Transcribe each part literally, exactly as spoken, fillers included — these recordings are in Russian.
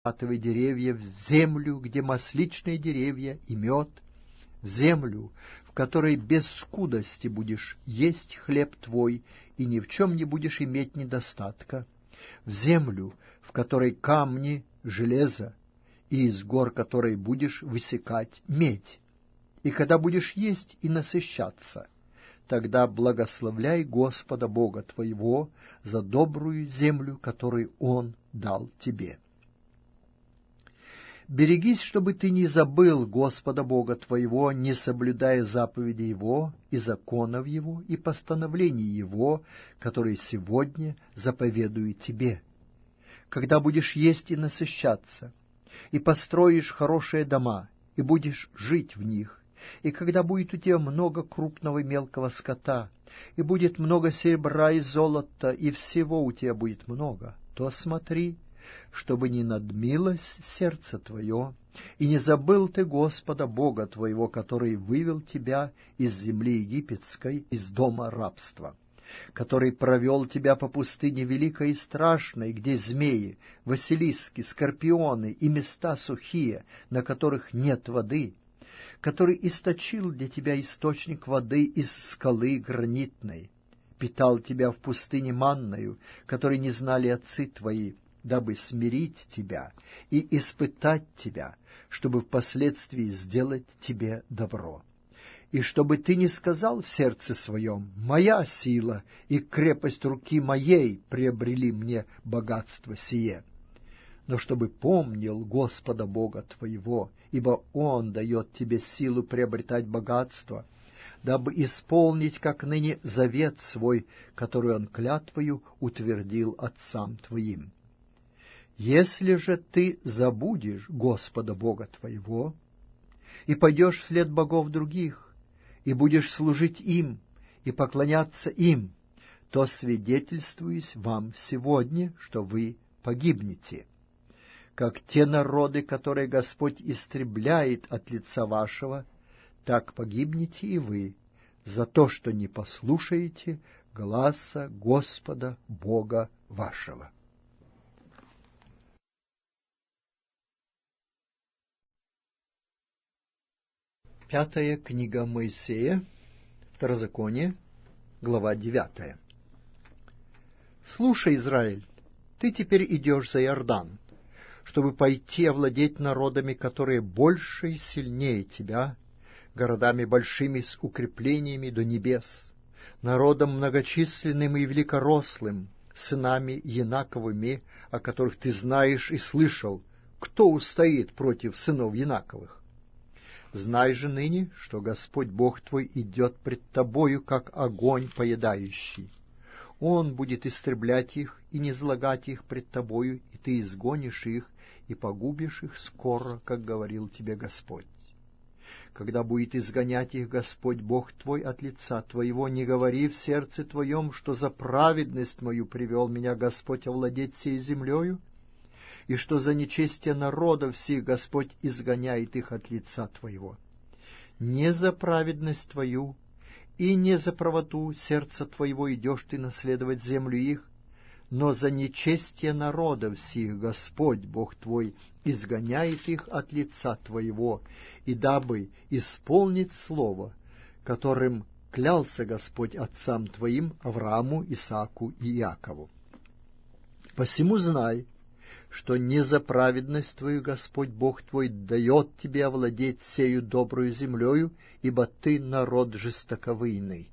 гранатовые деревья, в землю, где масличные деревья и мед, в землю, в которой без скудости будешь есть хлеб твой, и ни в чем не будешь иметь недостатка, в землю, в которой камни, железо, и из гор которой будешь высекать медь. И когда будешь есть и насыщаться, тогда благословляй Господа Бога твоего за добрую землю, которую Он дал тебе. Берегись, чтобы ты не забыл Господа Бога твоего, не соблюдая заповедей Его и законов Его и постановлений Его, которые сегодня заповедую тебе. Когда будешь есть и насыщаться, и построишь хорошие дома, и будешь жить в них, и когда будет у тебя много крупного и мелкого скота, и будет много серебра и золота, и всего у тебя будет много, то смотри, чтобы не надмилось сердце твое, и не забыл ты Господа Бога твоего, который вывел тебя из земли египетской, из дома рабства, который провел тебя по пустыне великой и страшной, где змеи, василиски, скорпионы и места сухие, на которых нет воды, который источил для тебя источник воды из скалы гранитной, питал тебя в пустыне манною, которой не знали отцы твои, дабы смирить тебя и испытать тебя, чтобы впоследствии сделать тебе добро. И чтобы ты не сказал в сердце своем: «Моя сила и крепость руки моей приобрели мне богатство сие», но чтобы помнил Господа Бога твоего, ибо Он дает тебе силу приобретать богатство, дабы исполнить, как ныне, завет свой, который Он клятвою утвердил отцам твоим. Если же ты забудешь Господа Бога твоего и пойдешь вслед богов других, и будешь служить им и поклоняться им, то свидетельствуюсь вам сегодня, что вы погибнете, как те народы, которые Господь истребляет от лица вашего, так погибнете и вы за то, что не послушаете гласа Господа Бога вашего. Пятая книга Моисея, Второзаконие, глава девятая. «Слушай, Израиль, ты теперь идешь за Иордан, чтобы пойти овладеть народами, которые больше и сильнее тебя, городами большими с укреплениями до небес, народом многочисленным и великорослым, сынами Янаковыми, о которых ты знаешь и слышал, кто устоит против сынов Янаковых. Знай же ныне, что Господь Бог твой идет пред тобою, как огонь поедающий. Он будет истреблять их и низлагать их пред тобою, и ты изгонишь их и погубишь их скоро, как говорил тебе Господь. Когда будет изгонять их Господь Бог твой от лица твоего, не говори в сердце твоем, что за праведность мою привел меня Господь овладеть сей землею, и что за нечестие народов сих Господь изгоняет их от лица твоего. Не за праведность твою и не за правоту сердца твоего идешь ты наследовать землю их, но за нечестие народов сих Господь Бог твой изгоняет их от лица твоего, и дабы исполнить слово, которым клялся Господь отцам твоим, Аврааму, Исааку и Иакову. Посему знай, что не за праведность твою Господь Бог твой дает тебе овладеть сею добрую землею, ибо ты народ жестоковыйный.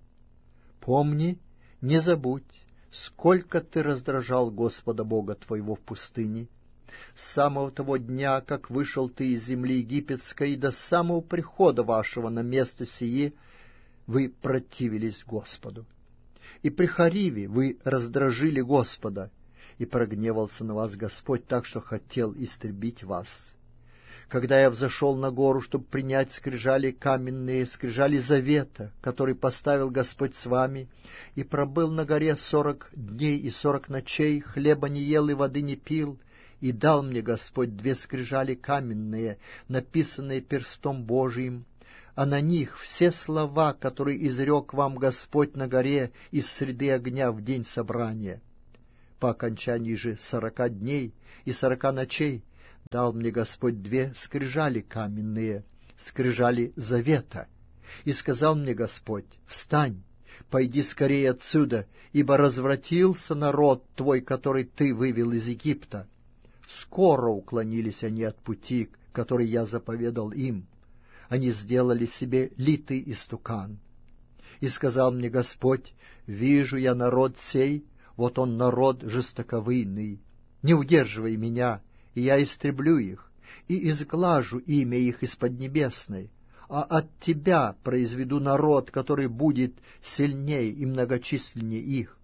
Помни, не забудь, сколько ты раздражал Господа Бога твоего в пустыне, с самого того дня, как вышел ты из земли египетской, и до самого прихода вашего на место сие вы противились Господу. И при Хариве вы раздражили Господа, и прогневался на вас Господь так, что хотел истребить вас. Когда я взошел на гору, чтобы принять скрижали каменные, скрижали завета, который поставил Господь с вами, и пробыл на горе сорок дней и сорок ночей, хлеба не ел и воды не пил, и дал мне Господь две скрижали каменные, написанные перстом Божиим, а на них все слова, которые изрек вам Господь на горе из среды огня в день собрания. По окончании же сорока дней и сорока ночей дал мне Господь две скрижали каменные, скрижали завета, и сказал мне Господь: встань, пойди скорее отсюда, ибо развратился народ твой, который ты вывел из Египта. Скоро уклонились они от пути, который я заповедал им. Они сделали себе литый истукан. И сказал мне Господь: вижу я народ сей, вот он народ жестоковыйный. Не удерживай меня, и я истреблю их, и изглажу имя их из поднебесной, а от тебя произведу народ, который будет сильней и многочисленнее их.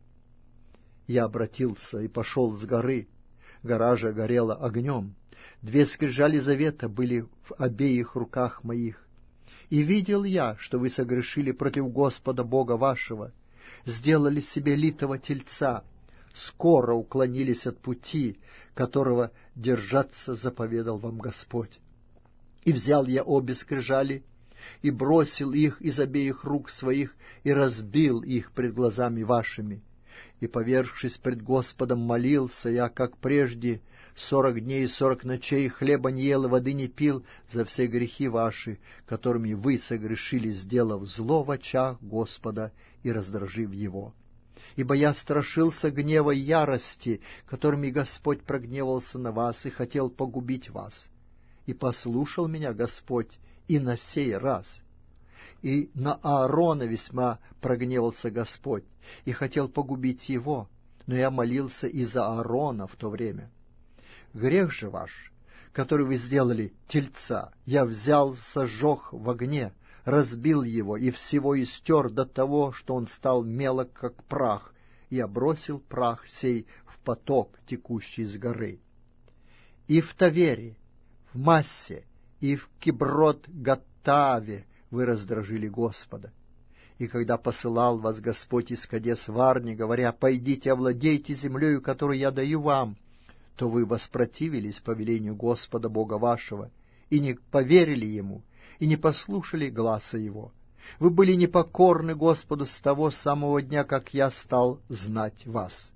Я обратился и пошел с горы. Гора же горела огнем. Две скрижали завета были в обеих руках моих. И видел я, что вы согрешили против Господа Бога вашего, сделали себе литого тельца, скоро уклонились от пути, которого держаться заповедал вам Господь. И взял я обе скрижали, и бросил их из обеих рук своих, и разбил их пред глазами вашими. И, повергшись пред Господом, молился я, как прежде, сорок дней и сорок ночей, хлеба не ел и воды не пил за все грехи ваши, которыми вы согрешили, сделав зло в очах Господа и раздражив его. Ибо я страшился гнева и ярости, которыми Господь прогневался на вас и хотел погубить вас. И послушал меня Господь и на сей раз. И на Аарона весьма прогневался Господь и хотел погубить его, но я молился и за Аарона в то время. Грех же ваш, который вы сделали, тельца, я взял, сожег в огне, разбил его и всего истер до того, что он стал мелок, как прах, и обросил прах сей в поток, текущий с горы. И в Тавере, в Массе, и в Киброт-Гаттаве вы раздражили Господа. И когда посылал вас Господь из Кадес-Варни, говоря: «Пойдите, овладейте землею, которую я даю вам», то вы воспротивились повелению Господа Бога вашего, и не поверили Ему, и не послушали гласа Его. Вы были непокорны Господу с того самого дня, как я стал знать вас.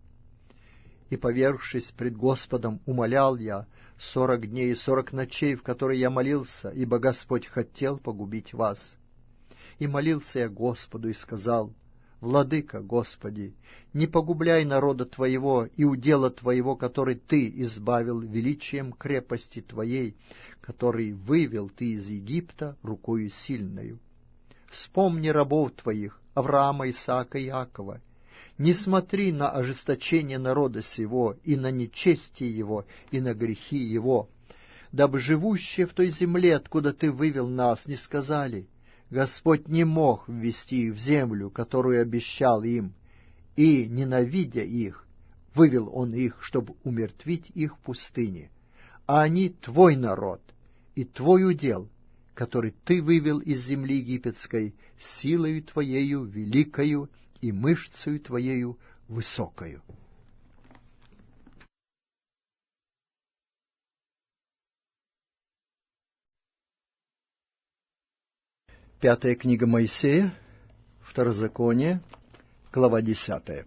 И, повергшись пред Господом, умолял я сорок дней и сорок ночей, в которые я молился, ибо Господь хотел погубить вас. И молился я Господу и сказал: «Владыка, Господи, не погубляй народа Твоего и удела Твоего, который Ты избавил величием крепости Твоей, который вывел Ты из Египта рукою сильною. Вспомни рабов Твоих, Авраама, Исаака и Иакова. Не смотри на ожесточение народа сего, и на нечестие его, и на грехи его, дабы живущие в той земле, откуда Ты вывел нас, не сказали: Господь не мог ввести их в землю, которую обещал им, и, ненавидя их, вывел Он их, чтобы умертвить их в пустыне. А они Твой народ и Твой удел, который Ты вывел из земли египетской силою Твоею великою и мышцею Твоею высокою». Пятая книга Моисея, Второзаконие, глава десятая.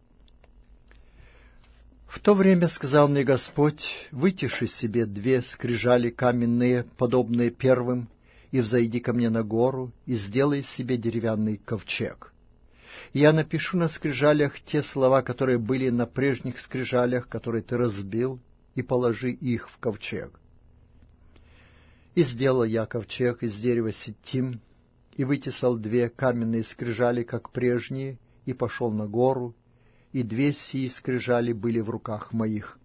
В то время сказал мне Господь: «Вытиши себе две скрижали каменные, подобные первым, и взойди ко мне на гору, и сделай себе деревянный ковчег. Я напишу на скрижалях те слова, которые были на прежних скрижалях, которые ты разбил, и положи их в ковчег». И сделал я ковчег из дерева ситим, и вытесал две каменные скрижали, как прежние, и пошел на гору, и две сии скрижали были в руках моих.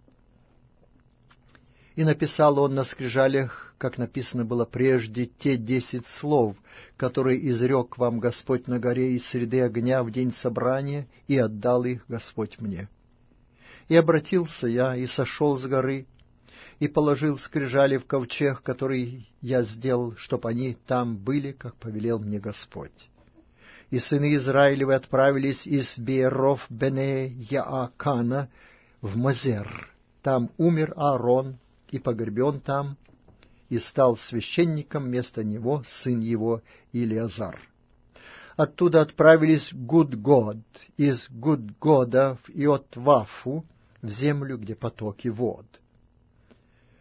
И написал он на скрижалях, как написано было прежде, те десять слов, которые изрек вам Господь на горе из среды огня в день собрания, и отдал их Господь мне. И обратился я, и сошел с горы, и положил скрижали в ковчег, который я сделал, чтоб они там были, как повелел мне Господь. И сыны Израилевы отправились из Бееров бене Яакана в Мозер. Там умер Аарон и погребен там, и стал священником вместо него сын его Илиазар. Оттуда отправились Гудгод, из Гудгода в Иотвафу, в землю, где потоки вод. В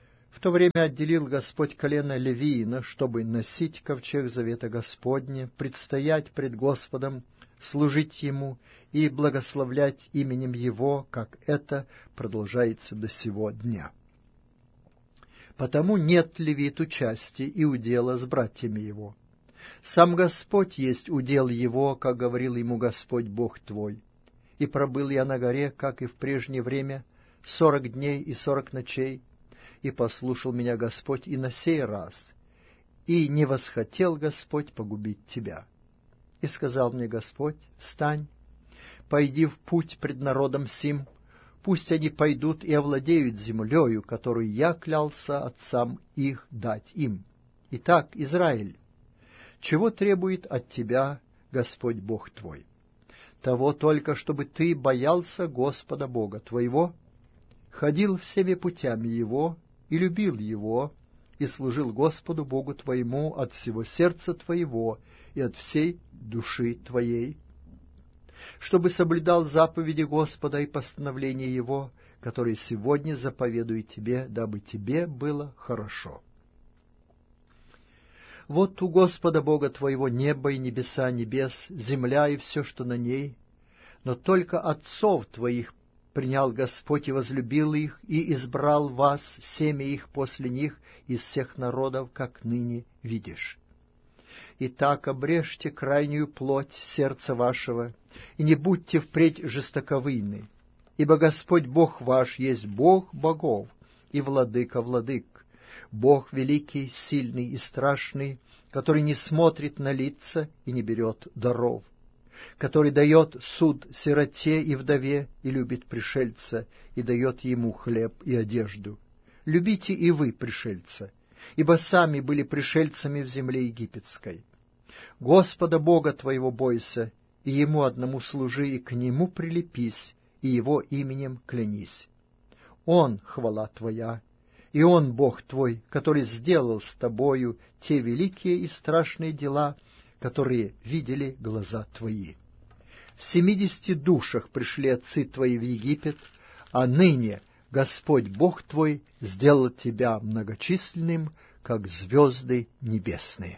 то время отделил Господь колено Левиина, чтобы носить ковчег завета Господня, предстоять пред Господом, служить Ему и благословлять именем Его, как это продолжается до сего дня. Потому нет левиту части и удела с братьями его. Сам Господь есть удел его, как говорил ему Господь Бог твой. И пробыл я на горе, как и в прежнее время, сорок дней и сорок ночей, и послушал меня Господь и на сей раз, и не восхотел Господь погубить тебя. И сказал мне Господь: встань, пойди в путь пред народом сим, пусть они пойдут и овладеют землею, которую я клялся отцам их дать им. Итак, Израиль, чего требует от тебя Господь Бог твой? Того только, чтобы ты боялся Господа Бога твоего, ходил всеми путями Его и любил Его, и служил Господу Богу твоему от всего сердца твоего и от всей души твоей, чтобы соблюдал заповеди Господа и постановления Его, которые сегодня заповедует тебе, дабы тебе было хорошо. Вот у Господа Бога твоего небо и небеса небес, земля и все, что на ней, но только отцов твоих принял Господь и возлюбил их, и избрал вас, семя их после них, из всех народов, как ныне видишь. Итак, обрежьте крайнюю плоть сердца вашего, и не будьте впредь жестоковыйны, ибо Господь Бог ваш есть Бог богов и владыка владык, Бог великий, сильный и страшный, который не смотрит на лица и не берет даров, который дает суд сироте и вдове и любит пришельца, и дает ему хлеб и одежду. Любите и вы пришельца, ибо сами были пришельцами в земле египетской. Господа Бога твоего бойся, и Ему одному служи, и к Нему прилепись, и Его именем клянись. Он — хвала твоя, и Он — Бог твой, который сделал с тобою те великие и страшные дела, которые видели глаза твои. В семидесяти душах пришли отцы твои в Египет, а ныне Господь Бог твой сделал тебя многочисленным, как звезды небесные.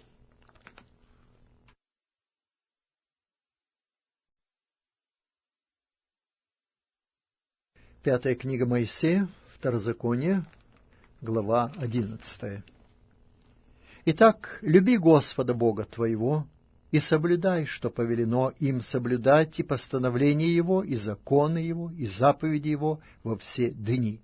Пятая книга Моисея, Второзаконие, глава одиннадцатая. Итак, люби Господа Бога твоего, и соблюдай, что повелено им соблюдать, и постановления Его, и законы Его, и заповеди Его во все дни.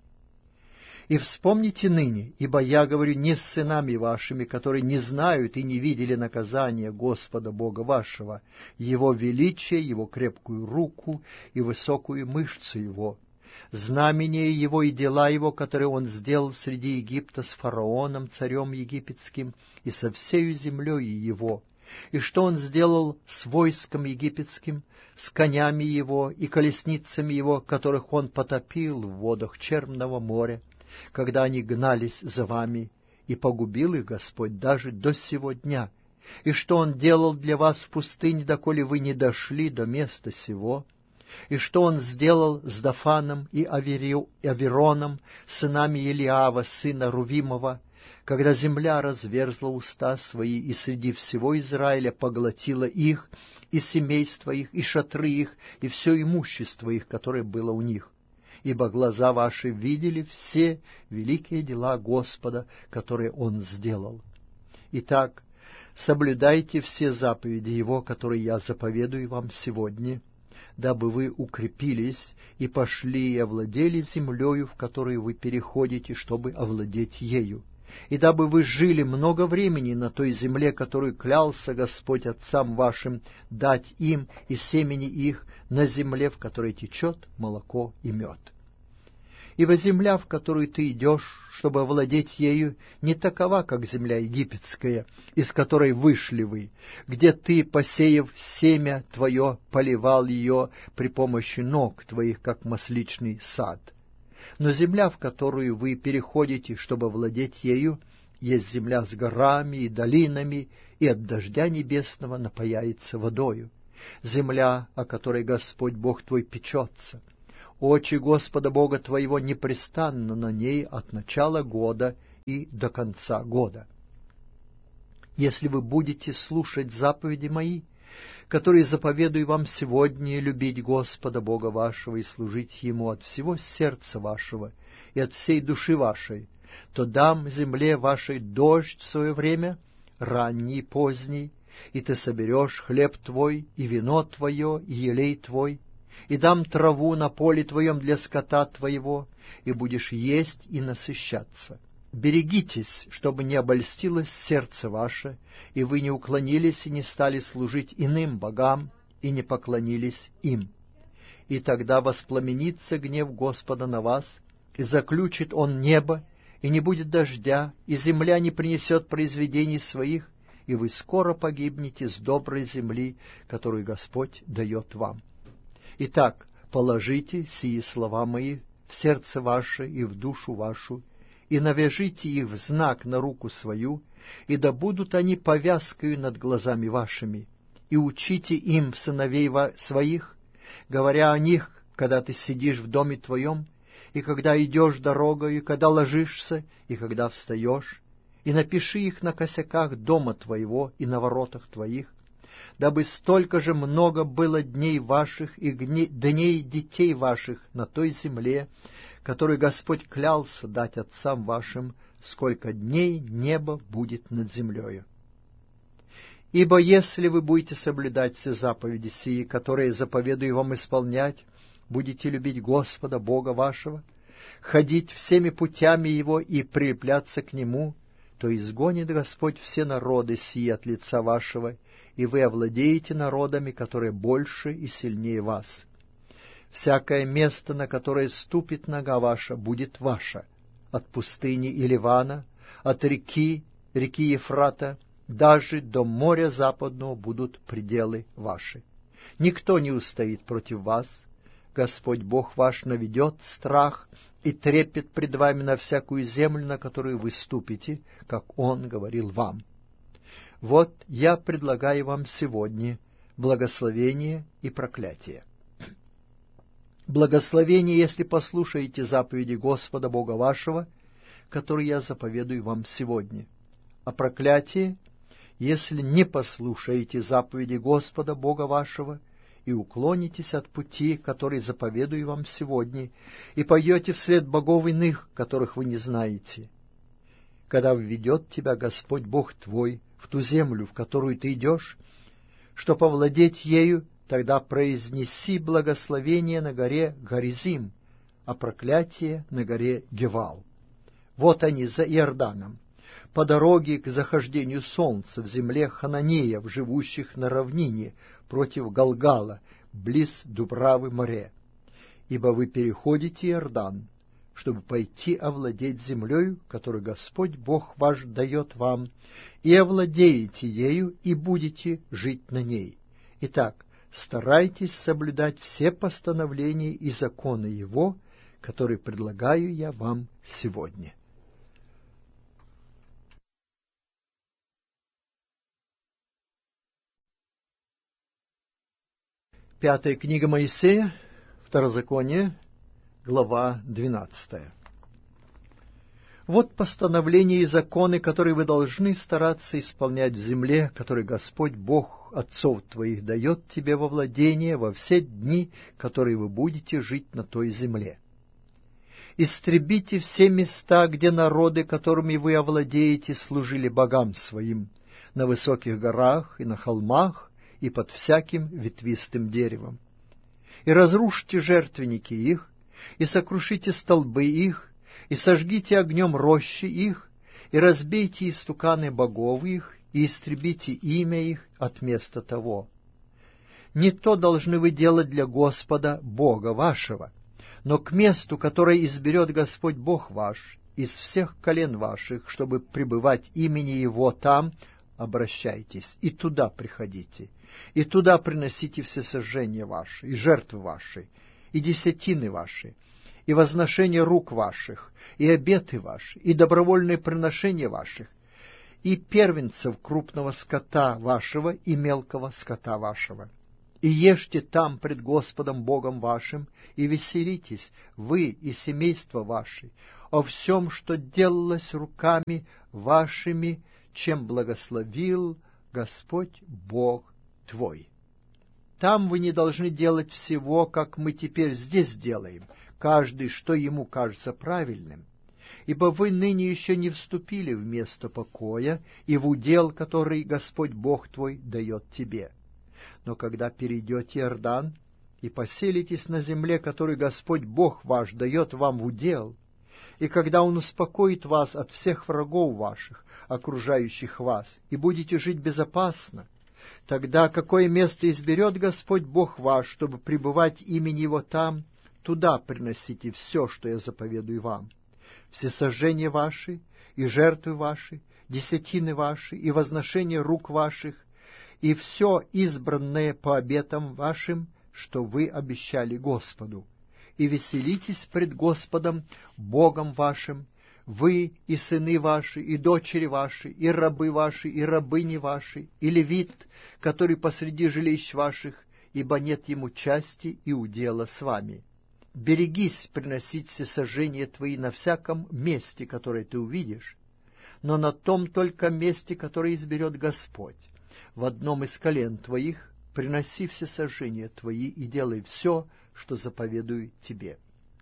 И вспомните ныне, ибо я говорю не с сынами вашими, которые не знают и не видели наказания Господа Бога вашего, Его величие, Его крепкую руку и высокую мышцу Его, знамения Его и дела Его, которые Он сделал среди Египта с фараоном, царем египетским, и со всею землею Его, и что Он сделал с войском египетским, с конями Его и колесницами Его, которых Он потопил в водах Черного моря, когда они гнались за вами, и погубил их Господь даже до сего дня, и что Он делал для вас в пустыне, доколе вы не дошли до места сего, и что Он сделал с Дафаном и Авероном, сынами Елиава, сына Рувимова, когда земля разверзла уста свои, и среди всего Израиля поглотила их, и семейства их, и шатры их, и все имущество их, которое было у них. Ибо глаза ваши видели все великие дела Господа, которые Он сделал. Итак, соблюдайте все заповеди Его, которые я заповедую вам сегодня, дабы вы укрепились и пошли и овладели землею, в которую вы переходите, чтобы овладеть ею, и дабы вы жили много времени на той земле, которую клялся Господь отцам вашим дать им и семени их, на земле, в которой течет молоко и мед. Ибо земля, в которую ты идешь, чтобы овладеть ею, не такова, как земля египетская, из которой вышли вы, где ты, посеяв семя твое, поливал ее при помощи ног твоих, как масличный сад. Но земля, в которую вы переходите, чтобы владеть ею, есть земля с горами и долинами, и от дождя небесного напояется водою. Земля, о которой Господь Бог твой печется. Очи Господа Бога твоего непрестанно на ней от начала года и до конца года. Если вы будете слушать заповеди мои, которые заповедую вам сегодня, любить Господа Бога вашего и служить Ему от всего сердца вашего и от всей души вашей, то дам земле вашей дождь в свое время, ранний и поздний, и ты соберешь хлеб твой, и вино твое, и елей твой, и дам траву на поле твоем для скота твоего, и будешь есть и насыщаться. Берегитесь, чтобы не обольстилось сердце ваше, и вы не уклонились и не стали служить иным богам, и не поклонились им. И тогда воспламенится гнев Господа на вас, и заключит Он небо, и не будет дождя, и земля не принесет произведений своих, и вы скоро погибнете с доброй земли, которую Господь дает вам. Итак, положите сии слова мои в сердце ваше и в душу вашу, и навяжите их в знак на руку свою, и да будут они повязкою над глазами вашими, и учите им сыновей своих, говоря о них, когда ты сидишь в доме твоем, и когда идешь дорогою, и когда ложишься, и когда встаешь, и напиши их на косяках дома твоего и на воротах твоих, дабы столько же много было дней ваших и дней детей ваших на той земле, которую Господь клялся дать отцам вашим, сколько дней небо будет над землею. Ибо если вы будете соблюдать все заповеди сии, которые заповедую вам исполнять, будете любить Господа Бога вашего, ходить всеми путями Его и прилепляться к Нему, то изгонит Господь все народы сии от лица вашего, и вы овладеете народами, которые больше и сильнее вас. Всякое место, на которое ступит нога ваша, будет ваше, от пустыни и Ливана, от реки, реки Ефрата, даже до моря западного будут пределы ваши. Никто не устоит против вас. Господь Бог ваш наведет страх и трепет пред вами на всякую землю, на которую вы ступите, как Он говорил вам. Вот я предлагаю вам сегодня благословение и проклятие. Благословение, если послушаете заповеди Господа Бога вашего, которые я заповедую вам сегодня. А проклятие, если не послушаете заповеди Господа Бога вашего и уклонитесь от пути, который заповедую вам сегодня, и пойдете вслед богов иных, которых вы не знаете. Когда введет тебя Господь Бог твой в ту землю, в которую ты идешь, чтоб овладеть ею, тогда произнеси благословение на горе Горизим, а проклятие на горе Гевал. Вот они за Иорданом, по дороге к захождению солнца в земле хананеев, живущих на равнине против Галгала, близ Дубравы море. Ибо вы переходите Иордан, чтобы пойти овладеть землею, которую Господь Бог ваш дает вам, и овладеете ею, и будете жить на ней. Итак, старайтесь соблюдать все постановления и законы Его, которые предлагаю я вам сегодня. Пятая книга Моисея, Второзаконие, глава двенадцатая. Вот постановления и законы, которые вы должны стараться исполнять в земле, которую Господь Бог отцов твоих дает тебе во владение во все дни, которые вы будете жить на той земле. Истребите все места, где народы, которыми вы овладеете, служили богам своим, на высоких горах и на холмах, и под всяким ветвистым деревом. И разрушьте жертвенники их, и сокрушите столбы их, и сожгите огнем рощи их, и разбейте истуканы богов их, и истребите имя их от места того. Не то должны вы делать для Господа Бога вашего, но к месту, которое изберет Господь Бог ваш из всех колен ваших, чтобы пребывать имени Его там, обращайтесь, и туда приходите, и туда приносите все сожжения ваши, и жертвы ваши, и десятины ваши, и возношения рук ваших, и обеты ваши, и добровольные приношения ваших, и первенцев крупного скота вашего и мелкого скота вашего. И ешьте там пред Господом Богом вашим, и веселитесь, вы и семейство ваше, о всем, что делалось руками вашими, чем благословил Господь Бог твой. Там вы не должны делать всего, как мы теперь здесь делаем, каждый, что ему кажется правильным, ибо вы ныне еще не вступили в место покоя и в удел, который Господь Бог твой дает тебе. Но когда перейдете Иордан и поселитесь на земле, которую Господь Бог ваш дает вам в удел, и когда Он успокоит вас от всех врагов ваших, окружающих вас, и будете жить безопасно, тогда какое место изберет Господь Бог ваш, чтобы пребывать имени Его там, туда приносите все, что я заповедую вам. Все сожжения ваши, и жертвы ваши, десятины ваши, и возношения рук ваших, и все избранное по обетам вашим, что вы обещали Господу. И веселитесь пред Господом Богом вашим, вы и сыны ваши, и дочери ваши, и рабы ваши, и рабыни ваши, и левит, который посреди жилищ ваших, ибо нет ему части и удела с вами. Берегись приносить всесожжения твои на всяком месте, которое ты увидишь, но на том только месте, которое изберет Господь. В одном из колен твоих приноси всесожжения твои и делай все, что заповедую тебе.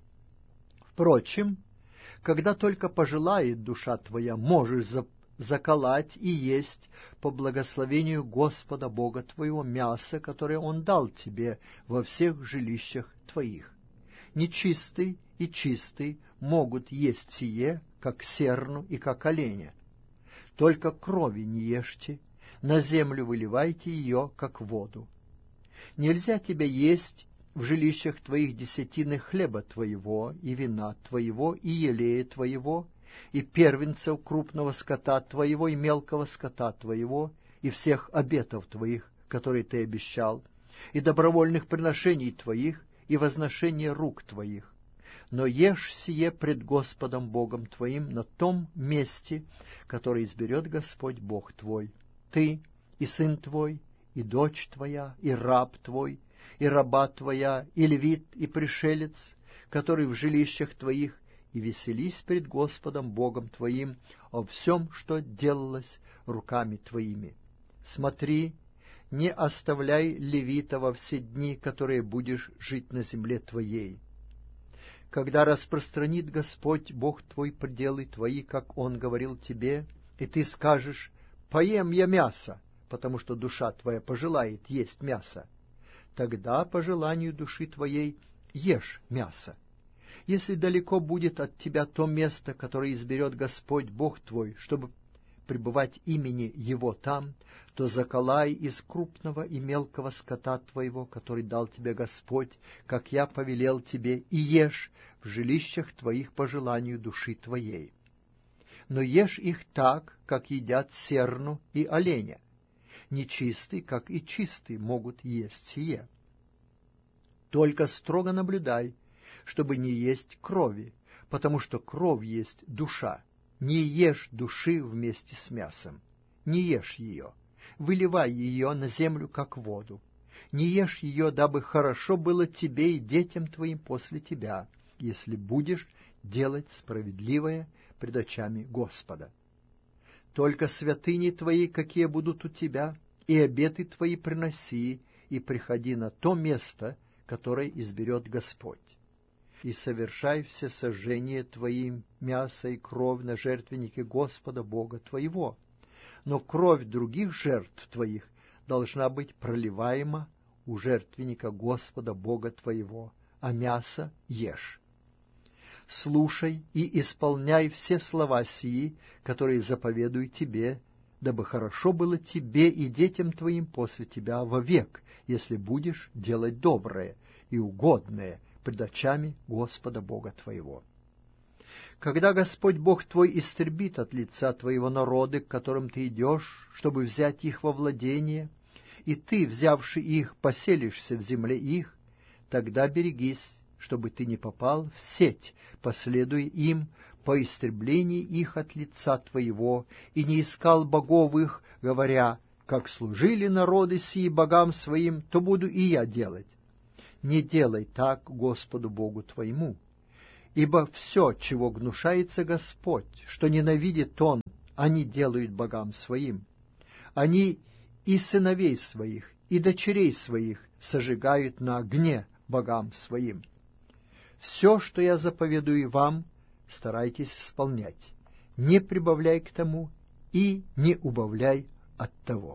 Впрочем, когда только пожелает душа твоя, можешь заколоть и есть по благословению Господа Бога твоего мясо, которое Он дал тебе во всех жилищах твоих. Нечистый и чистый могут есть сие, как серну и как оленя. Только крови не ешьте, на землю выливайте ее, как воду. Нельзя тебе есть в жилищах твоих десятины хлеба твоего, и вина твоего, и елея твоего, и первенцев крупного скота твоего, и мелкого скота твоего, и всех обетов твоих, которые ты обещал, и добровольных приношений твоих, и возношения рук твоих. Но ешь сие пред Господом Богом твоим на том месте, которое изберет Господь Бог твой. Ты и сын твой, и дочь твоя, и раб твой, и раба твоя, и левит, и пришелец, который в жилищах твоих, и веселись пред Господом Богом твоим о всем, что делалось руками твоими. Смотри, не оставляй левита во все дни, которые будешь жить на земле твоей. Когда распространит Господь Бог твой пределы твои, как Он говорил тебе, и ты скажешь: «Поем я мясо», потому что душа твоя пожелает есть мясо, тогда по желанию души твоей ешь мясо. Если далеко будет от тебя то место, которое изберет Господь Бог твой, чтобы пребывать имени Его там, то заколай из крупного и мелкого скота твоего, который дал тебе Господь, как я повелел тебе, и ешь в жилищах твоих по желанию души твоей. Но ешь их так, как едят серну и оленя. Нечистый, как и чистый, могут есть сие. Только строго наблюдай, чтобы не есть крови, потому что кровь есть душа. Не ешь души вместе с мясом, не ешь ее, выливай ее на землю, как воду. Не ешь ее, дабы хорошо было тебе и детям твоим после тебя, если будешь делать справедливое пред очами Господа. Только святыни твои, какие будут у тебя, и обеты твои приноси, и приходи на то место, которое изберет Господь. И совершай все сожжения твои, мясо и кровь на жертвеннике Господа Бога твоего. Но кровь других жертв твоих должна быть проливаема у жертвенника Господа Бога твоего, а мясо ешь. Слушай и исполняй все слова сии, которые заповедую тебе, дабы хорошо было тебе и детям твоим после тебя вовек, если будешь делать доброе и угодное пред очами Господа Бога твоего. Когда Господь Бог твой истребит от лица твоего народа, к которым ты идешь, чтобы взять их во владение, и ты, взявши их, поселишься в земле их, тогда берегись, чтобы ты не попал в сеть, последуя им по истреблении их от лица твоего, и не искал богов их, говоря: как служили народы сии богам своим, то буду и я делать. Не делай так Господу Богу твоему. Ибо все, чего гнушается Господь, что ненавидит Он, они делают богам своим. Они и сыновей своих, и дочерей своих сожигают на огне богам своим. Все, что я заповедую вам, старайтесь исполнять. Не прибавляй к тому и не убавляй от того.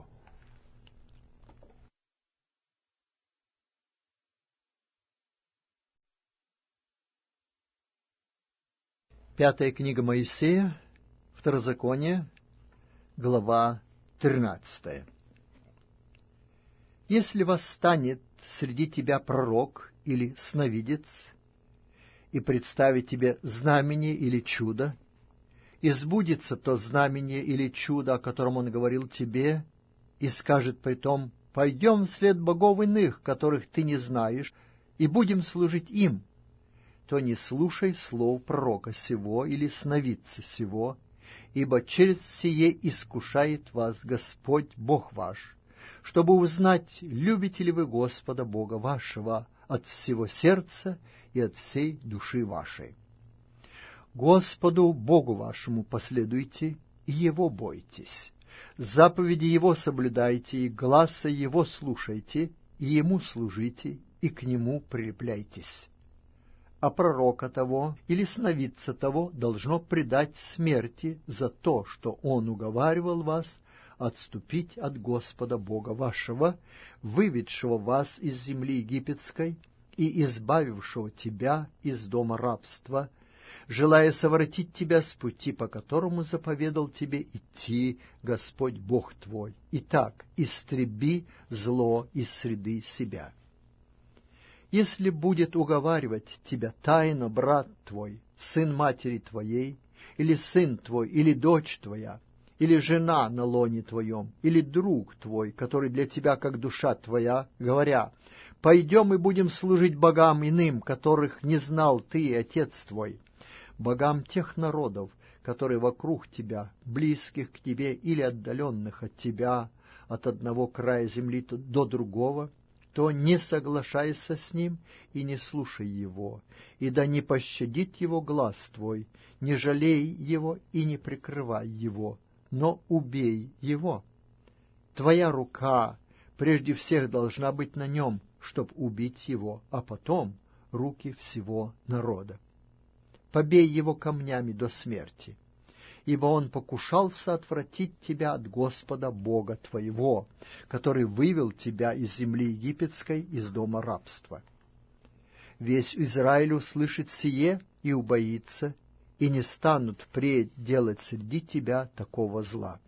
Пятая книга Моисея, Второзаконие, глава тринадцатая. Если восстанет среди тебя пророк или сновидец, и представит тебе знамение или чудо, и сбудется то знамение или чудо, о котором он говорил тебе, и скажет притом: «Пойдем вслед богов иных, которых ты не знаешь, и будем служить им», то не слушай слов пророка сего или сновидца сего, ибо через сие искушает вас Господь Бог ваш, чтобы узнать, любите ли вы Господа Бога вашего от всего сердца и от всей души вашей. Господу Богу вашему последуйте и Его бойтесь, заповеди Его соблюдайте и гласа Его слушайте, и Ему служите, и к Нему прилепляйтесь. А пророка того или сновидца того должно предать смерти за то, что он уговаривал вас отступить от Господа Бога вашего, выведшего вас из земли египетской и избавившего тебя из дома рабства, желая совратить тебя с пути, по которому заповедал тебе идти Господь Бог твой. Итак, истреби зло из среды себя. Если будет уговаривать тебя тайно брат твой, сын матери твоей, или сын твой, или дочь твоя, или жена на лоне твоем, или друг твой, который для тебя как душа твоя, говоря: «Пойдем и будем служить богам иным, которых не знал ты и отец твой», богам тех народов, которые вокруг тебя, близких к тебе или отдаленных от тебя, от одного края земли до другого, то не соглашайся с ним и не слушай его, и да не пощадит его глаз твой, не жалей его и не прикрывай его, но убей его. Твоя рука прежде всех должна быть на нем, чтоб убить его, а потом руки всего народа. Побей его камнями до смерти, ибо он покушался отвратить тебя от Господа Бога твоего, который вывел тебя из земли египетской, из дома рабства. Весь Израиль услышит сие и убоится, и не станут впредь делать среди тебя такого зла.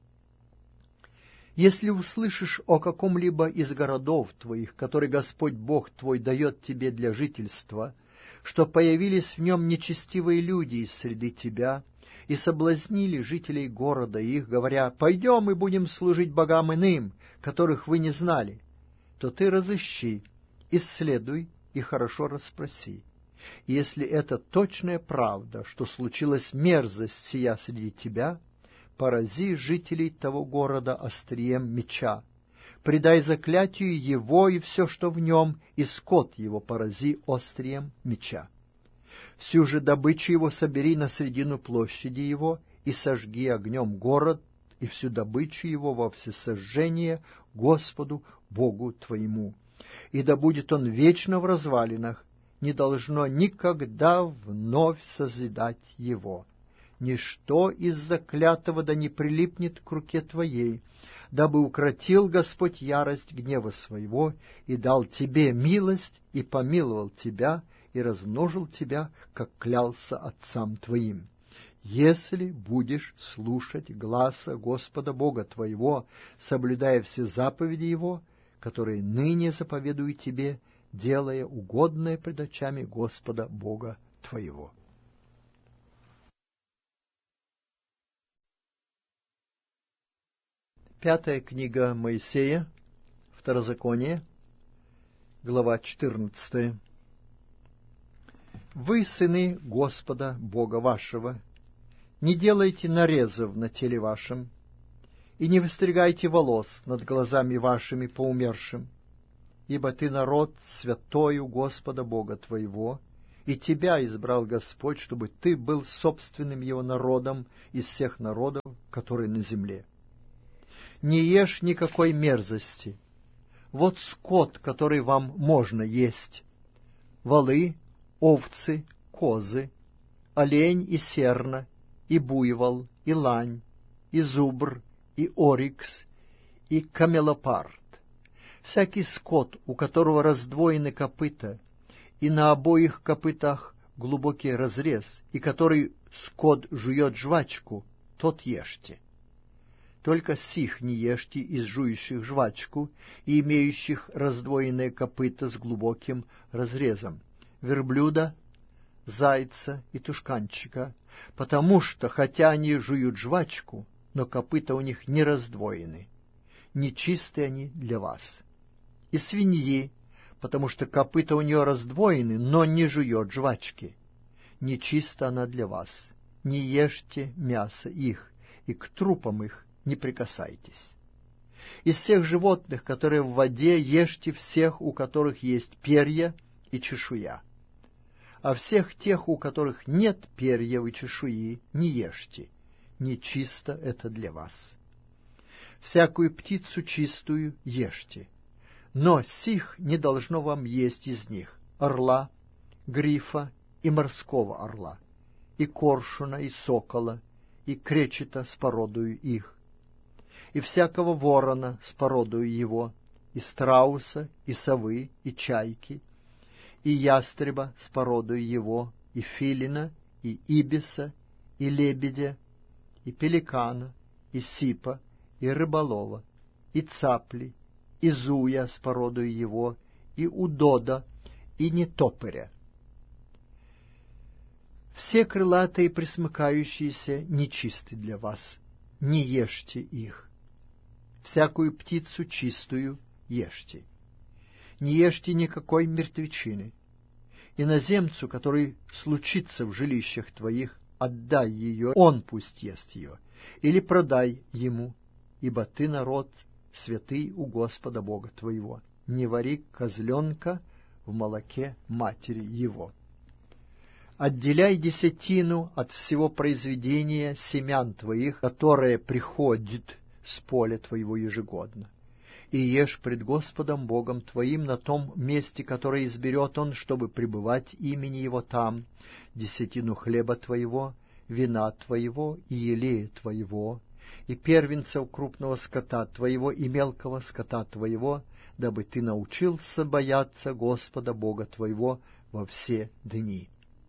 Если услышишь о каком-либо из городов твоих, который Господь Бог твой дает тебе для жительства, что появились в нем нечестивые люди из среды тебя, и соблазнили жителей города их, говоря: «Пойдем и будем служить богам иным, которых вы не знали», то ты разыщи, исследуй и хорошо расспроси. И если это точная правда, что случилась мерзость сия среди тебя, порази жителей того города острием меча, предай заклятию его и все, что в нем, и скот его порази острием меча. Всю же добычу его собери на средину площади его, и сожги огнем город, и всю добычу его во всесожжение Господу Богу твоему. И да будет он вечно в развалинах, не должно никогда вновь созидать его. Ничто из заклятого да не прилипнет к руке твоей, дабы укротил Господь ярость гнева своего, и дал тебе милость, и помиловал тебя, и размножил тебя, как клялся отцам твоим. Если будешь слушать гласа Господа Бога твоего, соблюдая все заповеди Его, которые ныне заповедую тебе, делая угодное пред очами Господа Бога твоего. Пятая книга Моисея, Второзаконие, глава четырнадцатая. Вы, сыны Господа Бога вашего, не делайте нарезов на теле вашем, и не выстригайте волос над глазами вашими по умершим, ибо ты народ святой у Господа Бога твоего, и тебя избрал Господь, чтобы ты был собственным его народом из всех народов, которые на земле. Не ешь никакой мерзости. Вот скот, который вам можно есть: волы, овцы, козы, олень и серна, и буйвол, и лань, и зубр, и орикс, и камелопард. Всякий скот, у которого раздвоены копыта, и на обоих копытах глубокий разрез, и который скот жует жвачку, тот ешьте. Только сих не ешьте из жующих жвачку и имеющих раздвоенные копыта с глубоким разрезом: верблюда, зайца и тушканчика, потому что, хотя они жуют жвачку, но копыта у них не раздвоены, нечисты они для вас. И свиньи, потому что копыта у нее раздвоены, но не жует жвачки, нечиста она для вас. Не ешьте мясо их, и к трупам их не прикасайтесь. Из всех животных, которые в воде, ешьте всех, у которых есть перья и чешуя. А всех тех, у которых нет перьев и чешуи, не ешьте, нечисто это для вас. Всякую птицу чистую ешьте, но сих не должно вам есть из них: орла, грифа и морского орла, и коршуна, и сокола, и кречета с породою их, и всякого ворона с породою его, и страуса, и совы, и чайки, и ястреба с породою его, и филина, и ибиса, и лебедя, и пеликана, и сипа, и рыболова, и цапли, и зуя с породою его, и удода, и нетопыря. Все крылатые и пресмыкающиеся нечисты для вас, не ешьте их. Всякую птицу чистую ешьте. Не ешьте никакой мертвечины. Иноземцу, который случится в жилищах твоих, отдай ее, он пусть ест ее, или продай ему, ибо ты народ святый у Господа Бога твоего. Не вари козленка в молоке матери его. Отделяй десятину от всего произведения семян твоих, которое приходит с поля твоего ежегодно, и ешь пред Господом Богом твоим на том месте, которое изберет Он, чтобы пребывать имени Его там, десятину хлеба твоего, вина твоего и елея твоего, и первенцев крупного скота твоего и мелкого скота твоего, дабы ты научился бояться Господа Бога твоего во все дни.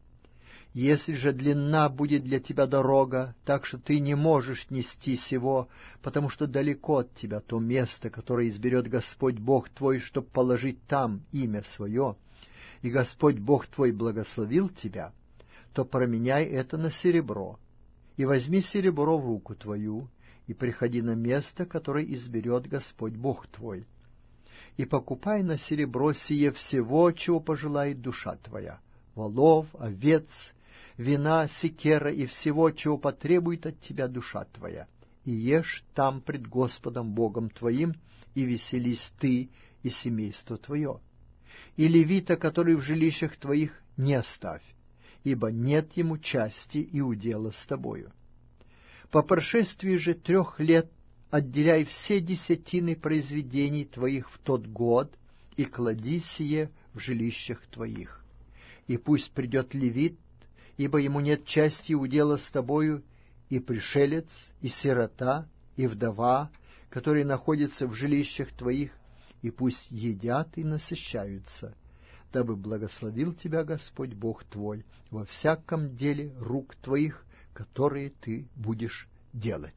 Если же длинна будет для тебя дорога, так что ты не можешь нести сего, потому что далеко от тебя то место, которое изберет Господь Бог твой, чтоб положить там имя свое, и Господь Бог твой благословил тебя, то променяй это на серебро, и возьми серебро в руку твою, и приходи на место, которое изберет Господь Бог твой, и покупай на серебро сие всего, чего пожелает душа твоя: волов, овец, вина, секера и всего, чего потребует от тебя душа твоя, и ешь там пред Господом Богом твоим, и веселись ты и семейство твое. И левита, который в жилищах твоих, не оставь, ибо нет ему части и удела с тобою. По прошествии же трех лет отделяй все десятины произведений твоих в тот год и клади сие в жилищах твоих. И пусть придет левит, ибо ему нет части и удела с тобою, и пришелец, и сирота, и вдова, которые находятся в жилищах твоих, и пусть едят и насыщаются, дабы благословил тебя Господь Бог твой во всяком деле рук твоих, которые ты будешь делать.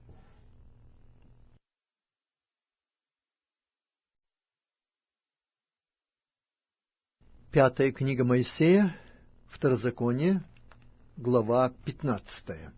Пятая книга Моисея, Второзаконие, глава пятнадцатая.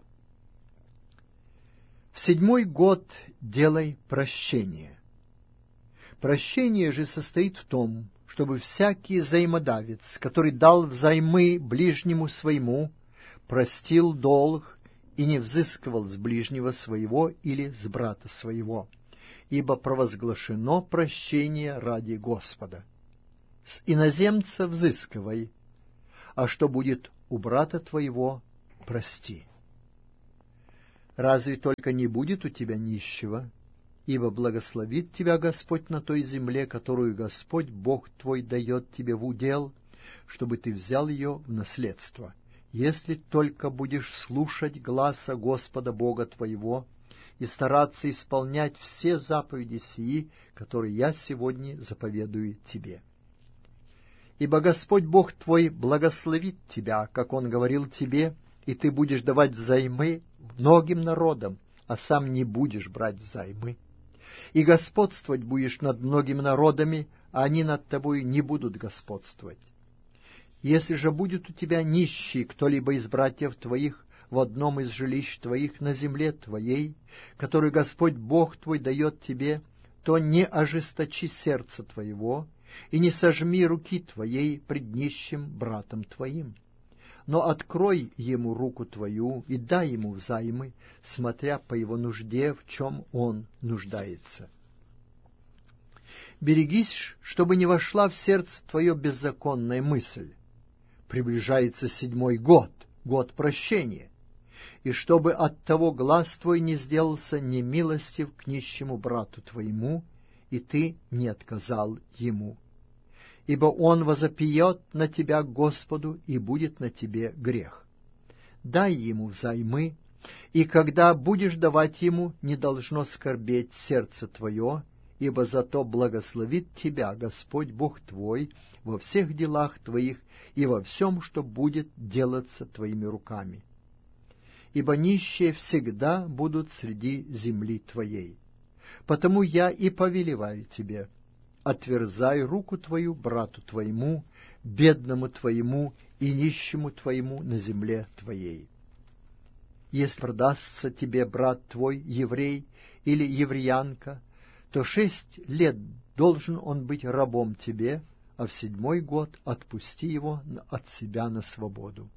В седьмой год делай прощение. Прощение же состоит в том, чтобы всякий взаимодавец, который дал взаймы ближнему своему, простил долг и не взыскивал с ближнего своего или с брата своего, ибо провозглашено прощение ради Господа. С иноземца взыскивай, а что будет у брата твоего, прости. Разве только не будет у тебя нищего, ибо благословит тебя Господь на той земле, которую Господь Бог твой дает тебе в удел, чтобы ты взял ее в наследство, если только будешь слушать гласа Господа Бога твоего и стараться исполнять все заповеди сии, которые я сегодня заповедую тебе. Ибо Господь Бог твой благословит тебя, как Он говорил тебе, и ты будешь давать взаймы многим народам, а сам не будешь брать взаймы. И господствовать будешь над многими народами, а они над тобою не будут господствовать. Если же будет у тебя нищий кто-либо из братьев твоих в одном из жилищ твоих на земле твоей, которую Господь Бог твой дает тебе, то не ожесточи сердце твоего и не сожми руки твоей пред нищим братом твоим, но открой ему руку твою и дай ему взаймы, смотря по его нужде, в чем он нуждается. Берегись, чтобы не вошла в сердце твое беззаконная мысль. Приближается седьмой год, год прощения, и чтобы от того глаз твой не сделался немилостив к нищему брату твоему, и ты не отказал ему. Ибо он возопьет на тебя к Господу, и будет на тебе грех. Дай ему взаймы, и когда будешь давать ему, не должно скорбеть сердце твое, ибо зато благословит тебя Господь Бог твой во всех делах твоих и во всем, что будет делаться твоими руками. Ибо нищие всегда будут среди земли твоей. Потому я и повелеваю тебе: отверзай руку твою брату твоему, бедному твоему и нищему твоему на земле твоей. Если продастся тебе брат твой, еврей или евреянка, то шесть лет должен он быть рабом тебе, а в седьмой год отпусти его от себя на свободу.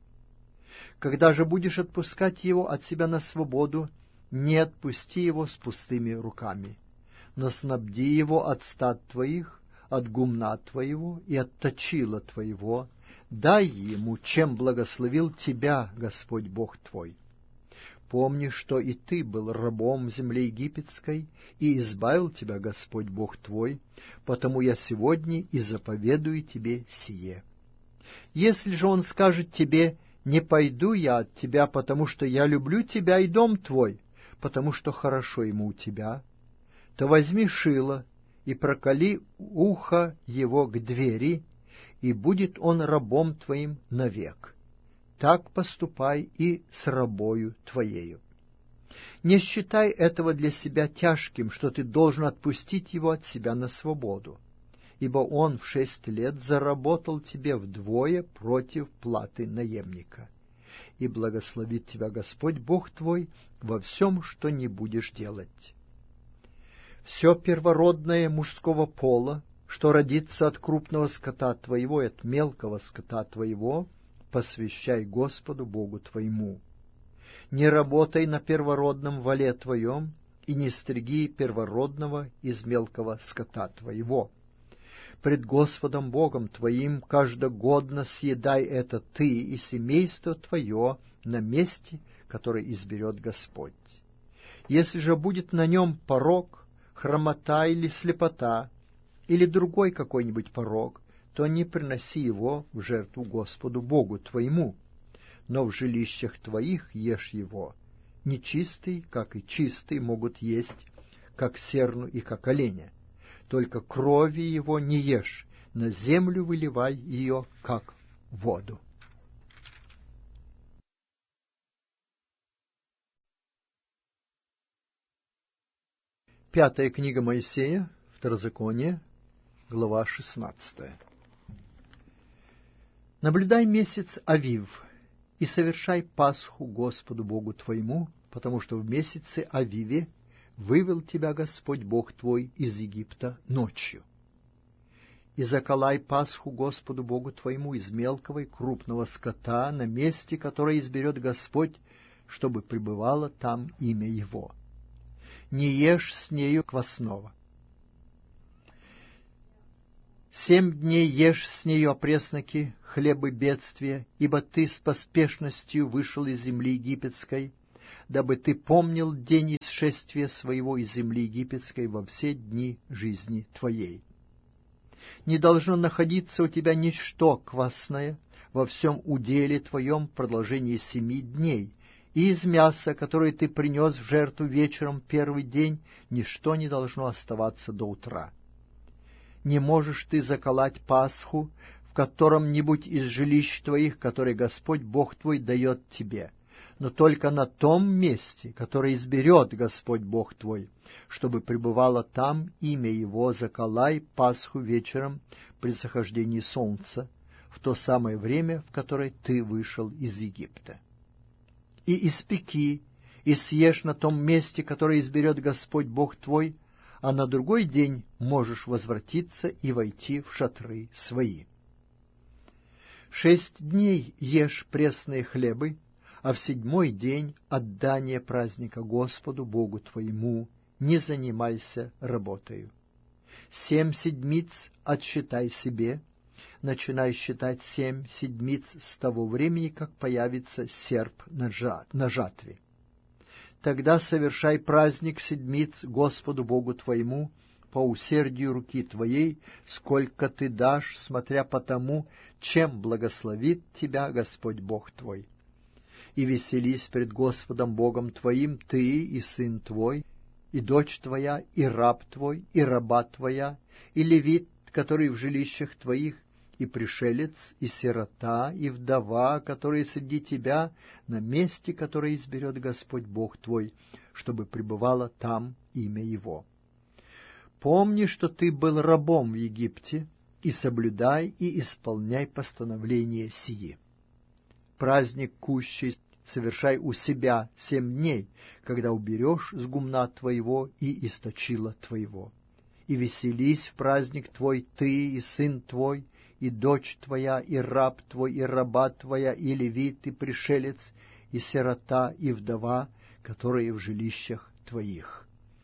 Когда же будешь отпускать его от себя на свободу, не отпусти его с пустыми руками, но снабди его от стад твоих, от гумна твоего и от точила твоего, дай ему, чем благословил тебя Господь Бог твой. Помни, что и ты был рабом в земле египетской, и избавил тебя Господь Бог твой, потому я сегодня и заповедую тебе сие. Если же он скажет тебе: не пойду я от тебя, потому что я люблю тебя и дом твой, потому что хорошо ему у тебя, то возьми шило и проколи ухо его к двери, и будет он рабом твоим навек. Так поступай и с рабою твоею. Не считай этого для себя тяжким, что ты должен отпустить его от себя на свободу, ибо он в шесть лет заработал тебе вдвое против платы наемника. И благословит тебя Господь Бог твой во всем, что не будешь делать. Все первородное мужского пола, что родится от крупного скота твоего и от мелкого скота твоего, посвящай Господу Богу твоему. Не работай на первородном воле твоем, и не стриги первородного из мелкого скота твоего. Пред Господом Богом твоим каждогодно съедай это ты и семейство твое на месте, которое изберет Господь. Если же будет на нем порок, хромота или слепота, или другой какой-нибудь порок, то не приноси его в жертву Господу Богу твоему, но в жилищах твоих ешь его. Нечистый, как и чистый, могут есть, как серну и как оленя. Только крови его не ешь, на землю выливай ее, как воду. Пятая книга Моисея, Второзаконие, глава шестнадцатая. Наблюдай месяц Авив и совершай Пасху Господу Богу твоему, потому что в месяце Авиве вывел тебя Господь Бог твой из Египта ночью. И заколай Пасху Господу Богу твоему из мелкого и крупного скота на месте, которое изберет Господь, чтобы пребывало там имя Его. Не ешь с нею квасного. Семь дней ешь с нею опресноки, хлебы бедствия, ибо ты с поспешностью вышел из земли египетской, дабы ты помнил день исшествия своего из земли египетской во все дни жизни твоей. Не должно находиться у тебя ничто квасное во всем уделе твоем в продолжении семи дней, и из мяса, которое ты принес в жертву вечером первый день, ничто не должно оставаться до утра. Не можешь ты заколоть Пасху в котором-нибудь из жилищ твоих, которые Господь Бог твой дает тебе, но только на том месте, которое изберет Господь Бог твой, чтобы пребывало там имя Его, заколай Пасху вечером при захождении солнца, в то самое время, в которое ты вышел из Египта. И испеки, и съешь на том месте, которое изберет Господь Бог твой, а на другой день можешь возвратиться и войти в шатры свои. Шесть дней ешь пресные хлебы, а в седьмой день отдание праздника Господу Богу твоему, не занимайся работою. Семь седмиц отсчитай себе, начинай считать семь седмиц с того времени, как появится серп на жатве. Тогда совершай праздник седмиц Господу Богу твоему по усердию руки твоей, сколько ты дашь, смотря по тому, чем благословит тебя Господь Бог твой. И веселись пред Господом Богом твоим ты и сын твой, и дочь твоя, и раб твой, и раба твоя, и левит, который в жилищах твоих, и пришелец, и сирота, и вдова, которые среди тебя, на месте, которое изберет Господь Бог твой, чтобы пребывало там имя Его. Помни, что ты был рабом в Египте, и соблюдай и исполняй постановления сии. Праздник кущей совершай у себя семь дней, когда уберешь с гумна твоего и источила твоего. И веселись в праздник твой ты и сын твой, и дочь твоя, и раб твой, и раба твоя, и левит, и пришелец, и сирота, и вдова, которые в жилищах твоих.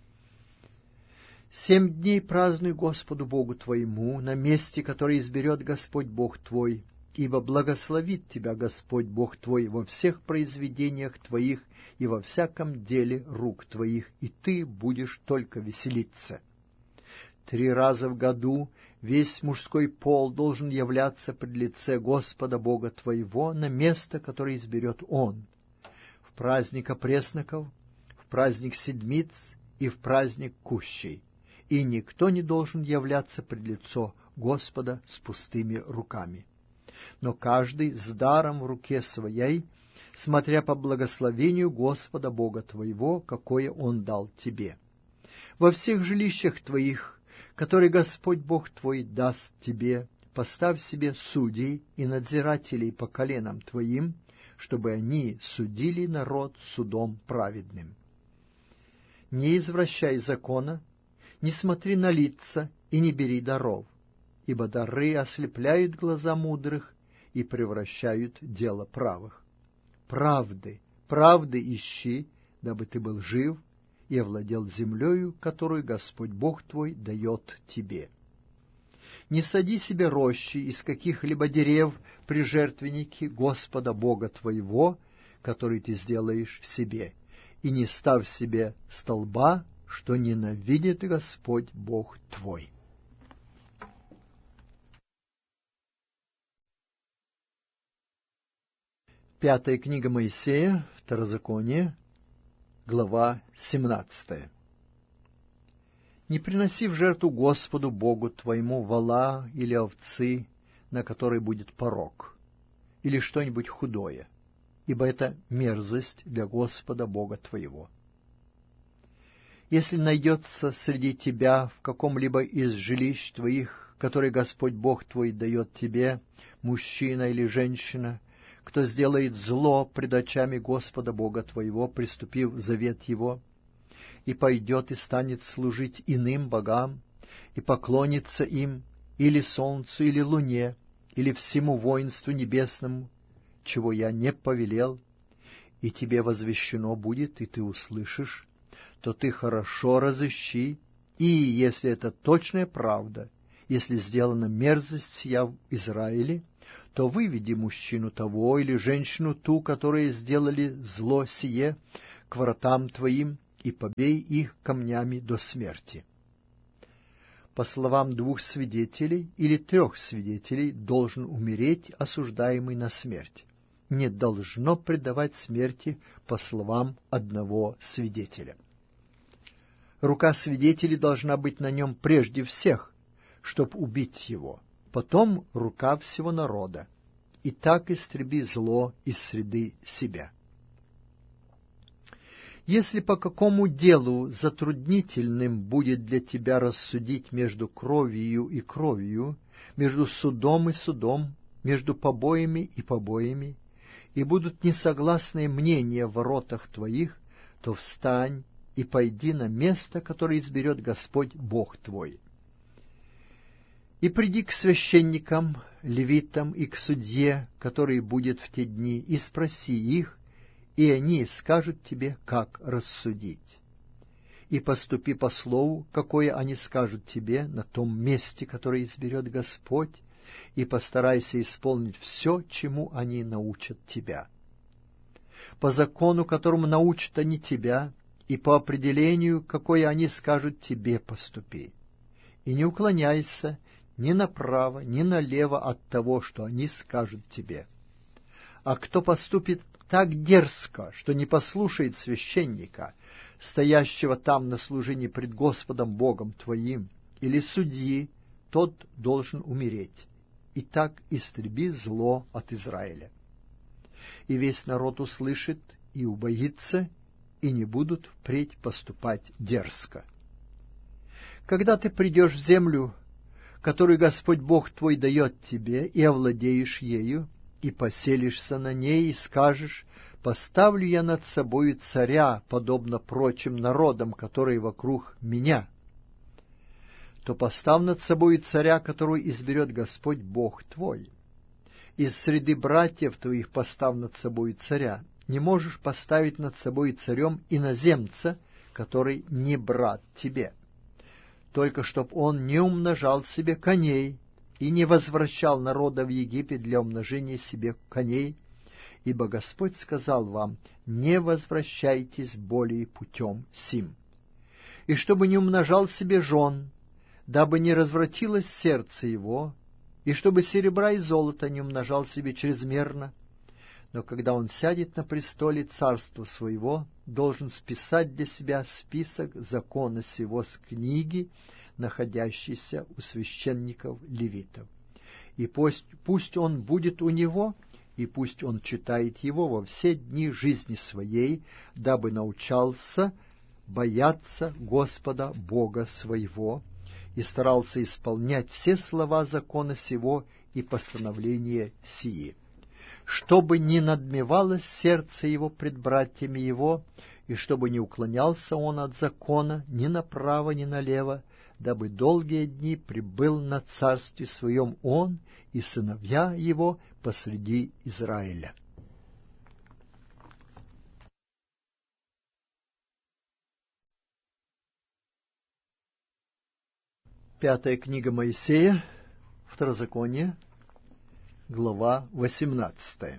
Семь дней празднуй Господу Богу твоему на месте, которое изберет Господь Бог твой, ибо благословит тебя Господь Бог твой во всех произведениях твоих и во всяком деле рук твоих, и ты будешь только веселиться. Три раза в году весь мужской пол должен являться пред лице Господа Бога твоего на место, которое изберет Он, в праздник опресноков, в праздник седмиц и в праздник кущей, и никто не должен являться пред лицо Господа с пустыми руками. Но каждый с даром в руке своей, смотря по благословению Господа Бога твоего, какое Он дал тебе. Во всех жилищах твоих, который Господь Бог твой даст тебе, поставь себе судей и надзирателей по коленам твоим, чтобы они судили народ судом праведным. Не извращай закона, не смотри на лица и не бери даров, ибо дары ослепляют глаза мудрых и превращают дело правых. Правды, правды ищи, дабы ты был жив и овладел землею, которую Господь Бог твой дает тебе. Не сади себе рощи из каких-либо дерев при жертвеннике Господа Бога твоего, который ты сделаешь в себе, и не ставь себе столба, что ненавидит Господь Бог твой. Пятая книга Моисея, Второзаконие, глава семнадцатая. Не приноси в жертву Господу Богу твоему вола или овцы, на которой будет порок, или что-нибудь худое, ибо это мерзость для Господа Бога твоего. Если найдется среди тебя в каком-либо из жилищ твоих, которые Господь Бог твой дает тебе, мужчина или женщина, кто сделает зло пред очами Господа Бога твоего, приступив завет Его, и пойдет и станет служить иным богам, и поклонится им, или солнцу, или луне, или всему воинству небесному, чего я не повелел, и тебе возвещено будет, и ты услышишь, то ты хорошо разыщи, и, если это точная правда, если сделана мерзость сия в Израиле, то выведи мужчину того или женщину ту, которые сделали зло сие, к вратам твоим, и побей их камнями до смерти. По словам двух свидетелей или трех свидетелей должен умереть осуждаемый на смерть. Не должно предавать смерти по словам одного свидетеля. Рука свидетелей должна быть на нем прежде всех, чтоб убить его, потом рука всего народа, и так истреби зло из среды себя. Если по какому делу затруднительным будет для тебя рассудить между кровью и кровью, между судом и судом, между побоями и побоями, и будут несогласные мнения в воротах твоих, то встань и пойди на место, которое изберет Господь Бог твой. И приди к священникам, левитам и к судье, который будет в те дни, и спроси их, и они скажут тебе, как рассудить. И поступи по слову, какое они скажут тебе на том месте, которое изберет Господь, и постарайся исполнить все, чему они научат тебя. По закону, которому научат они тебя, и по определению, какое они скажут тебе, поступи. И не уклоняйся ни направо, ни налево от того, что они скажут тебе. А кто поступит так дерзко, что не послушает священника, стоящего там на служении пред Господом Богом твоим, или судьи, тот должен умереть. И так истреби зло от Израиля. И весь народ услышит и убоится, и не будут впредь поступать дерзко. Когда ты придешь в землю, которую Господь Бог твой дает тебе, и овладеешь ею, и поселишься на ней, и скажешь: «Поставлю я над собою царя, подобно прочим народам, которые вокруг меня», то поставь над собою царя, которого изберет Господь Бог твой. Из среды братьев твоих поставь над собою царя. Не можешь поставить над собой царем иноземца, который не брат тебе. Только чтоб он не умножал себе коней и не возвращал народа в Египет для умножения себе коней, ибо Господь сказал вам: не возвращайтесь более путем сим. И чтобы не умножал себе жен, дабы не развратилось сердце его, и чтобы серебра и золота не умножал себе чрезмерно. Но когда он сядет на престоле царства своего, должен списать для себя список закона сего с книги, находящейся у священников левитов. И пусть, пусть он будет у него, и пусть он читает его во все дни жизни своей, дабы научался бояться Господа Бога своего, и старался исполнять все слова закона сего и постановления сии, чтобы не надмевалось сердце его пред братьями его, и чтобы не уклонялся он от закона ни направо, ни налево, дабы долгие дни пребыл на царстве своем он и сыновья его посреди Израиля. Пятая книга Моисея, Второзаконие, глава восемнадцатая.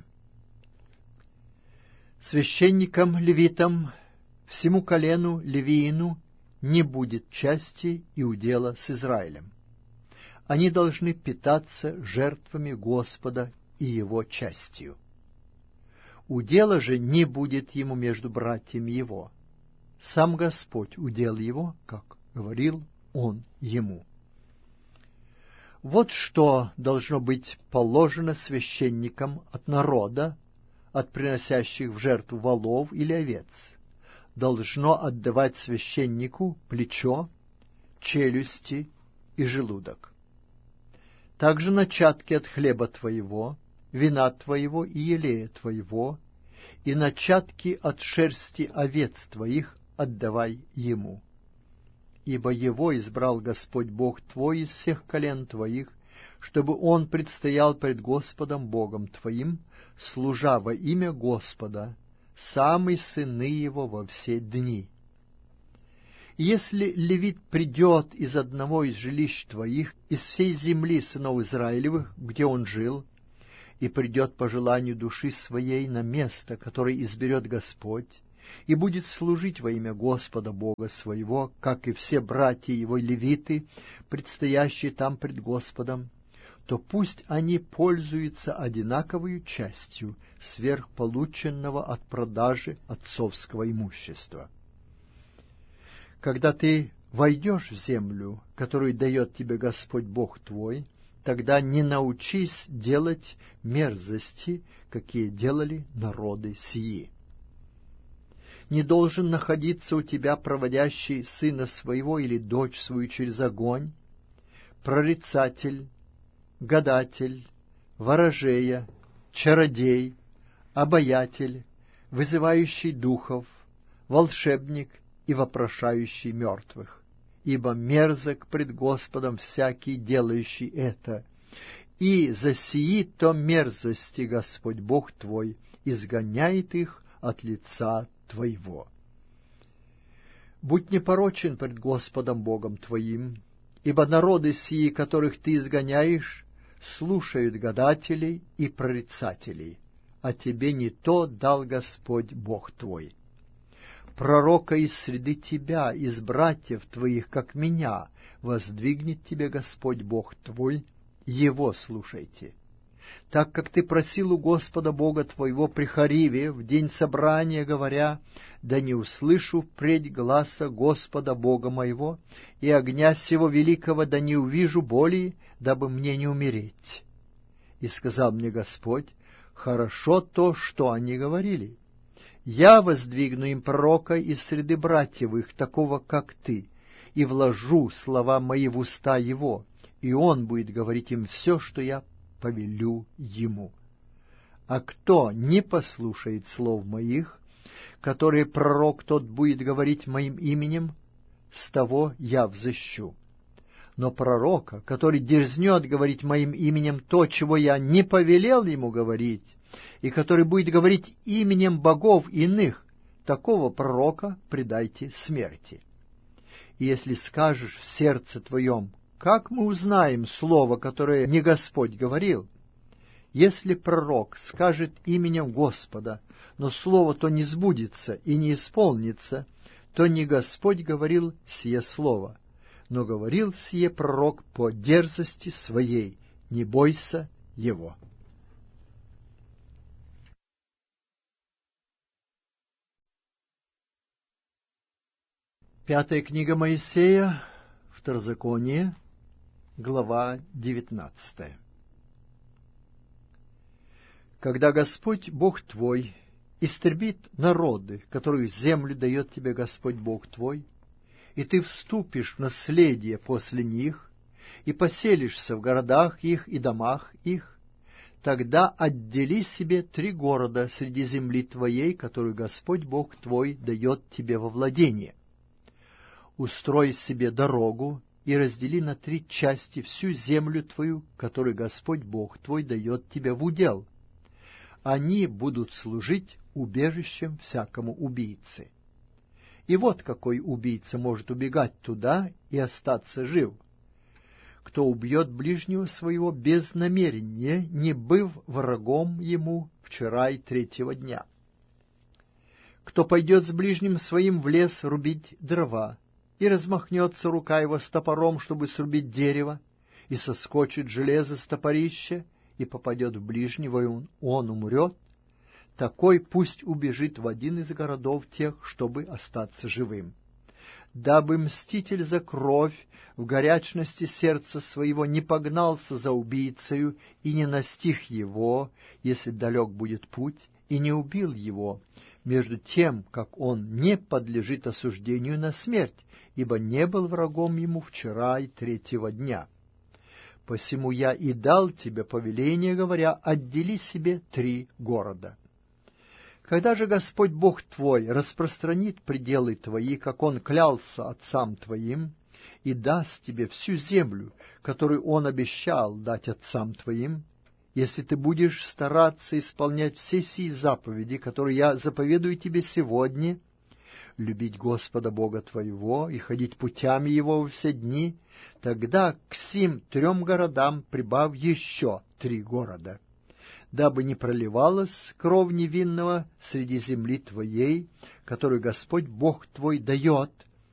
Священникам, левитам, всему колену левиину не будет части и удела с Израилем. Они должны питаться жертвами Господа и его частью. Удела же не будет ему между братьями его. Сам Господь удел его, как говорил он ему. Вот что должно быть положено священникам от народа, от приносящих в жертву волов или овец. Должно отдавать священнику плечо, челюсти и желудок. Также начатки от хлеба твоего, вина твоего и елея твоего, и начатки от шерсти овец твоих отдавай ему. Ибо его избрал Господь Бог твой из всех колен твоих, чтобы он предстоял пред Господом Богом твоим, служа во имя Господа, сам и сыны его во все дни. И если левит придет из одного из жилищ твоих, из всей земли сынов Израилевых, где он жил, и придет по желанию души своей на место, которое изберет Господь, и будет служить во имя Господа Бога своего, как и все братья его левиты, предстоящие там пред Господом, то пусть они пользуются одинаковою частью сверхполученного от продажи отцовского имущества. Когда ты войдешь в землю, которую дает тебе Господь Бог твой, тогда не научись делать мерзости, какие делали народы сии. Не должен находиться у тебя проводящий сына своего или дочь свою через огонь, прорицатель, гадатель, ворожея, чародей, обаятель, вызывающий духов, волшебник и вопрошающий мертвых, ибо мерзок пред Господом всякий, делающий это, и за сии то мерзости Господь Бог твой изгоняет их от лица твоего. Будь непорочен пред Господом Богом твоим, ибо народы сии, которых ты изгоняешь, слушают гадателей и прорицателей, а тебе не то дал Господь Бог твой. Пророка из среды тебя, из братьев твоих, как меня, воздвигнет тебе Господь Бог твой, его слушайте. Так как ты просил у Господа Бога твоего при Хариве в день собрания, говоря, да не услышу впредь гласа Господа Бога моего, и огня сего великого да не увижу боли, дабы мне не умереть. И сказал мне Господь, хорошо то, что они говорили. Я воздвигну им пророка из среды братьев их, такого, как ты, и вложу слова мои в уста его, и он будет говорить им все, что я повелю ему. А кто не послушает слов моих, которые пророк тот будет говорить моим именем, с того я взыщу. Но пророка, который дерзнет говорить моим именем то, чего я не повелел ему говорить, и который будет говорить именем богов иных, такого пророка предайте смерти. И если скажешь в сердце твоем, как мы узнаем слово, которое не Господь говорил? Если пророк скажет именем Господа, но слово то не сбудется и не исполнится, то не Господь говорил сие слово, но говорил сие пророк по дерзости своей, не бойся его. Пятая книга Моисея, Второзаконие, глава девятнадцатая. Когда Господь Бог твой истребит народы, которые землю дает тебе Господь Бог твой, и ты вступишь в наследие после них, и поселишься в городах их и домах их, тогда отдели себе три города среди земли твоей, которую Господь Бог твой дает тебе во владение. Устрой себе дорогу и раздели на три части всю землю твою, которую Господь Бог твой дает тебе в удел. Они будут служить убежищем всякому убийце. И вот какой убийца может убегать туда и остаться жив: кто убьет ближнего своего без намерения, не быв врагом ему вчера и третьего дня. Кто пойдет с ближним своим в лес рубить дрова, и размахнется рука его с топором, чтобы срубить дерево, и соскочит железо с топорища, и попадет в ближнего, и он, он умрет, такой пусть убежит в один из городов тех, чтобы остаться живым. Дабы мститель за кровь в горячности сердца своего не погнался за убийцею и не настиг его, если далек будет путь, и не убил его, между тем, как он не подлежит осуждению на смерть, ибо не был врагом ему вчера и третьего дня. Посему я и дал тебе повеление, говоря, отдели себе три города. Когда же Господь Бог твой распространит пределы твои, как Он клялся отцам твоим, и даст тебе всю землю, которую Он обещал дать отцам твоим, если ты будешь стараться исполнять все сии заповеди, которые я заповедую тебе сегодня, любить Господа Бога твоего и ходить путями Его во все дни, тогда к сим трем городам прибавь еще три города, дабы не проливалась кровь невинного среди земли твоей, которую Господь Бог твой дает